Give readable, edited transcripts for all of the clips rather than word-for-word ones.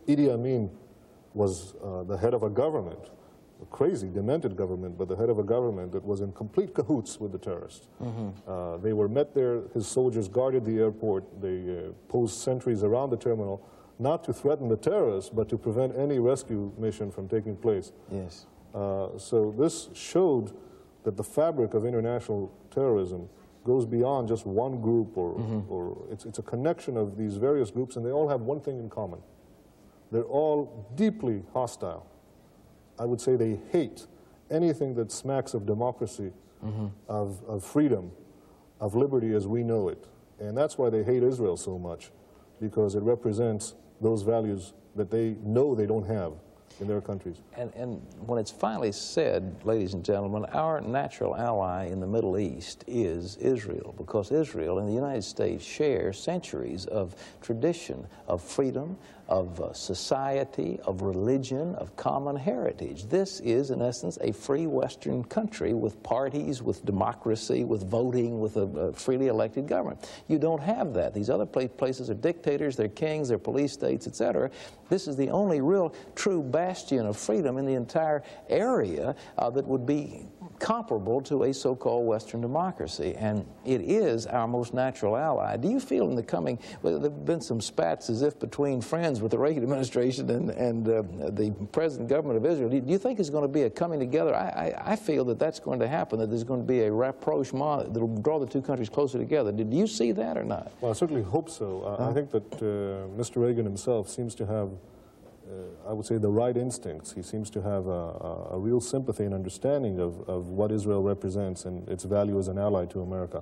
Idi Amin was the head of a government, a crazy, demented government, but the head of a government that was in complete cahoots with the terrorists. They were met there, his soldiers guarded the airport, they posed sentries around the terminal, not to threaten the terrorists, but to prevent any rescue mission from taking place. Yes. So this showed that the fabric of international terrorism goes beyond just one group, or it's a connection of these various groups, and they all have one thing in common. They're all deeply hostile. I would say they hate anything that smacks of democracy, of freedom, of liberty as we know it. And that's why they hate Israel so much, because it represents those values that they know they don't have in their countries. And when it's finally said, ladies and gentlemen, our natural ally in the Middle East is Israel, because Israel and the United States share centuries of tradition, of freedom, of society, of religion, of common heritage. This is, in essence, a free Western country with parties, with democracy, with voting, with a freely elected government. You don't have that. These other places are dictators, they're kings, they're police states, etc. This is the only real true bastion of freedom in the entire area that would be comparable to a so-called Western democracy, and it is our most natural ally. Do you feel in the coming, well, there have been some spats as if between friends with the Reagan administration and the present government of Israel. Do you think it's going to be a coming together? I feel that that's going to happen, that there's going to be a rapprochement that will draw the two countries closer together. Did you see that or not? Well, I certainly hope so. I think that Mr. Reagan himself seems to have, I would say, the right instincts. He seems to have a real sympathy and understanding of what Israel represents and its value as an ally to America.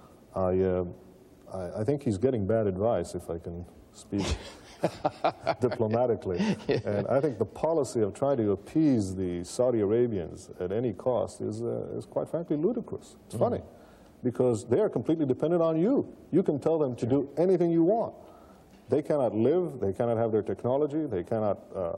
I think he's getting bad advice, if I can speak diplomatically. Yeah. And I think the policy of trying to appease the Saudi Arabians at any cost is quite frankly ludicrous. It's funny, because they are completely dependent on you. You can tell them to do anything you want. They cannot live, they cannot have their technology, they cannot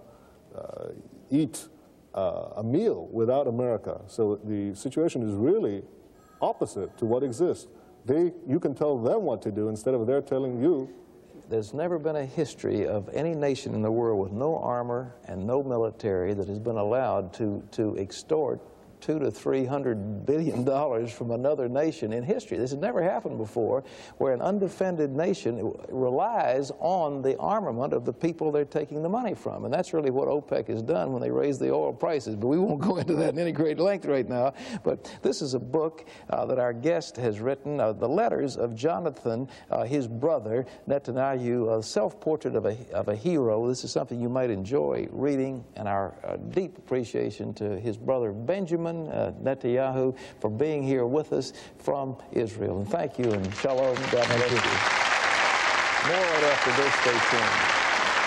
eat a meal without America. So the situation is really opposite to what exists. You can tell them what to do instead of they're telling you. There's never been a history of any nation in the world with no armor and no military that has been allowed to extort $200 to $300 billion from another nation in history. This has never happened before, where an undefended nation relies on the armament of the people they're taking the money from. And that's really what OPEC has done when they raised the oil prices. But we won't go into that in any great length right now. But this is a book that our guest has written, The Letters of Jonathan, his brother, Netanyahu, a self-portrait of a hero. This is something you might enjoy reading, and our deep appreciation to his brother Benjamin Netanyahu for being here with us from Israel. And thank you, and shalom. God bless you. More right after this. Stay tuned.